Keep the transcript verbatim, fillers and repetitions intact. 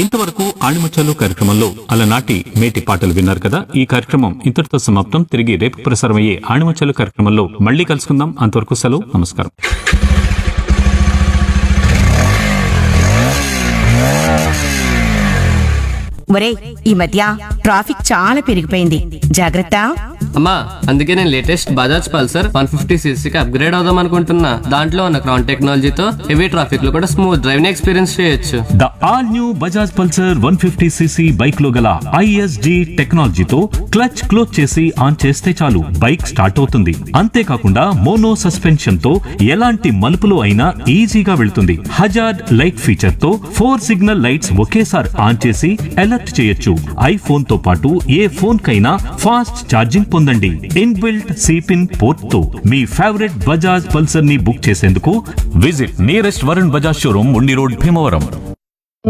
ఇంతవరకు ఆణిముత్యాలు కార్యక్రమంలో అలనాటి మేటి పాటలు విన్నారు కదా. ఈ కార్యక్రమం ఇంతటితో సమాప్తం. తిరిగి రేపు ప్రసారమయ్యే ఆణిముత్యాలు కార్యక్రమంలో మళ్ళీ కలుసుకుందాం. అంతవరకు సెలవు, నమస్కారం. ఒరే, ఈ మధ్య ట్రాఫిక్ చాలా పెరిగిపోయింది, జాగ్రత్త. అమ్మా, అందుకే నేను latest Bajaj Pulsar one fifty సీసీకి upgrade అవుదాం అనుకుంటున్నా. దాంట్లో ఉన్న క్రౌన్ టెక్నాలజీతో హెవీ ట్రాఫిక్ లో కూడా స్మూత్ డ్రైవింగ్ ఎక్స్పీరియన్స్ చేయొచ్చు. The all new Bajaj Pulsar one fifty CC bike లో గల ఐఎస్జి టెక్నాలజీతో క్లచ్ క్లోజ్ చేసి ఆన్ చేస్తే చాలు బైక్ స్టార్ట్ అవుతుంది. అంతేకాకుండా మోనో సస్పెన్షన్ తో ఎలాంటి మలుపులు అయినా ఈజీగా వెళ్తుంది. హజార్డ్ లైట్ ఫీచర్ తో ఫోర్ సిగ్నల్ లైట్స్ ఒకేసారి ఆన్ చేసి అలర్ట్ చేయొచ్చు. ఐఫోన్ తో పాటు ఏ ఫోన్ కైనా ఫాస్ట్ ఛార్జింగ్ పొందండి. ఇన్బిల్ట్ సిపిన్ పోర్ట్ తో మీ ఫేవరెట్ బజాజ్ పల్సర్ ని బుక్ చేసేందుకు visit nearest Varun Bajaj showroom, ఉండి రోడ్, భీమవరం.